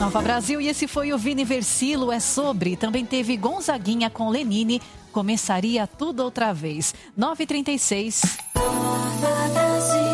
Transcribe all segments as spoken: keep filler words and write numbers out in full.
Nova Brasil, e esse foi o Vini Versilo, é sobre. Também teve Gonzaguinha com Lenine, Começaria Tudo Outra Vez. nove e trinta e seis. Nova Brasil.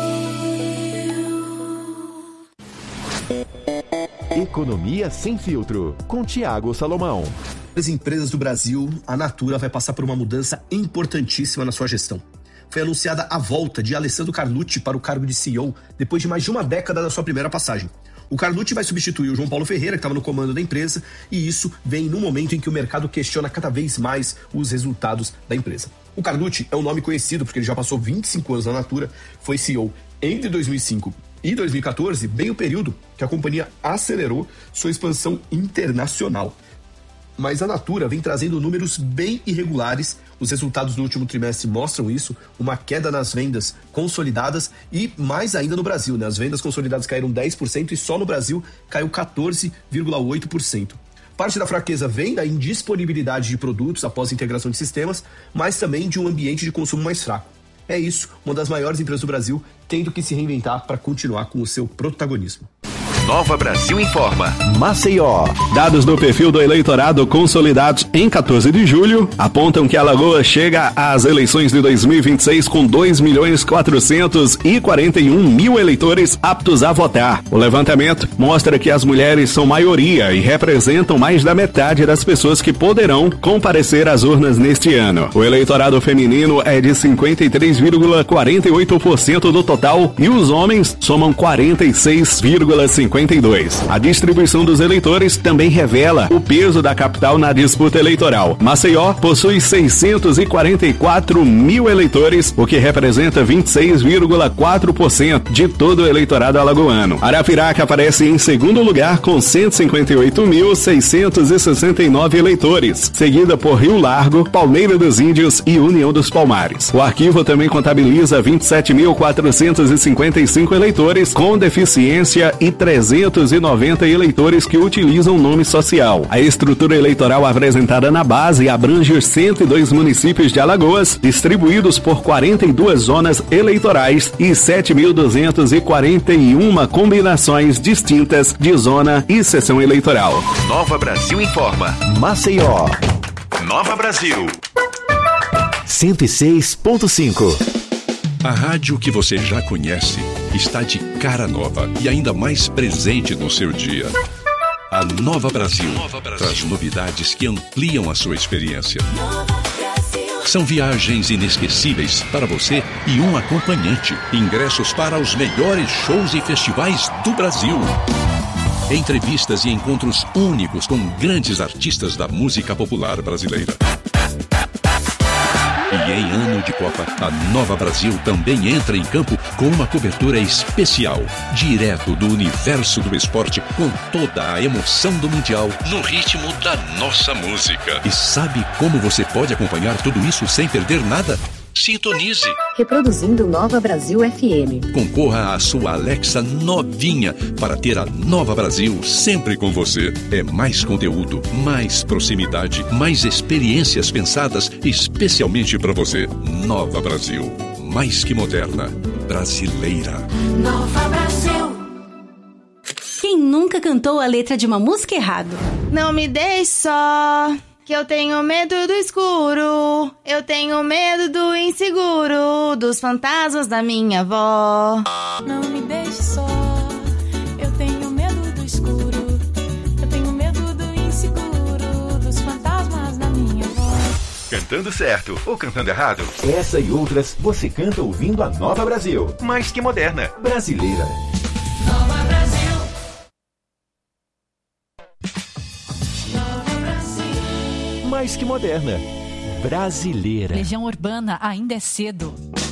Economia Sem Filtro, com Tiago Salomão. As empresas do Brasil, a Natura vai passar por uma mudança importantíssima na sua gestão. Foi anunciada a volta de Alessandro Carlucci para o cargo de C E O depois de mais de uma década da sua primeira passagem. O Carlucci vai substituir o João Paulo Ferreira, que estava no comando da empresa, e isso vem no momento em que o mercado questiona cada vez mais os resultados da empresa. O Carlucci é um nome conhecido porque ele já passou vinte e cinco anos na Natura, foi C E O entre dois mil e cinco e dois mil e quatorze, bem o período que a companhia acelerou sua expansão internacional. Mas a Natura vem trazendo números bem irregulares. Os resultados do último trimestre mostram isso, uma queda nas vendas consolidadas e mais ainda no Brasil, né? As vendas consolidadas caíram dez por cento e só no Brasil caiu quatorze vírgula oito por cento. Parte da fraqueza vem da indisponibilidade de produtos após a integração de sistemas, mas também de um ambiente de consumo mais fraco. É isso, uma das maiores empresas do Brasil tendo que se reinventar para continuar com o seu protagonismo. Nova Brasil informa. Maceió. Dados do perfil do eleitorado consolidados em quatorze de julho apontam que Alagoas chega às eleições de dois mil e vinte e seis com dois milhões quatrocentos e quarenta e um mil eleitores aptos a votar. O levantamento mostra que as mulheres são maioria e representam mais da metade das pessoas que poderão comparecer às urnas neste ano. O eleitorado feminino é de cinquenta e três vírgula quarenta e oito por cento do total e os homens somam quarenta e seis vírgula cinquenta e dois. A distribuição dos eleitores também revela o peso da capital na disputa eleitoral. Maceió possui seiscentos e quarenta e quatro mil eleitores, o que representa vinte e seis vírgula quatro por cento de todo o eleitorado alagoano. Arapiraca aparece em segundo lugar com cento e cinquenta e oito mil seiscentos e sessenta e nove eleitores, seguida por Rio Largo, Palmeira dos Índios e União dos Palmares. O arquivo também contabiliza vinte e sete mil quatrocentos e cinquenta e cinco eleitores com deficiência e trezentos e noventa eleitores que utilizam nome social. A estrutura eleitoral apresentada na base abrange cento e dois municípios de Alagoas, distribuídos por quarenta e duas zonas eleitorais e sete mil duzentos e quarenta e uma combinações distintas de zona e seção eleitoral. Nova Brasil informa. Maceió. Nova Brasil. cento e seis ponto cinco. A rádio que você já conhece está de cara nova e ainda mais presente no seu dia. A Nova Brasil, Nova Brasil traz novidades que ampliam a sua experiência. São viagens inesquecíveis para você e um acompanhante. Ingressos para os melhores shows e festivais do Brasil. Entrevistas e encontros únicos com grandes artistas da música popular brasileira. E em ano de Copa, a Nova Brasil também entra em campo com uma cobertura especial, direto do universo do esporte, com toda a emoção do Mundial, no ritmo da nossa música. E sabe como você pode acompanhar tudo isso sem perder nada? Sintonize. Reproduzindo Nova Brasil F M. Concorra à sua Alexa novinha para ter a Nova Brasil sempre com você. É mais conteúdo, mais proximidade, mais experiências pensadas especialmente para você. Nova Brasil. Mais que moderna. Brasileira. Nova Brasil. Quem nunca cantou a letra de uma música errado? Não me deixe só, que eu tenho medo do escuro, eu tenho medo do inseguro, dos fantasmas da minha avó. Não me deixe só, eu tenho medo do escuro, eu tenho medo do inseguro, dos fantasmas da minha avó. Cantando certo ou cantando errado? Essa e outras você canta ouvindo a Nova Brasil. Mais que moderna. Brasileira. Nova Brasil. Mais que moderna. Brasileira. Legião Urbana, ainda é cedo.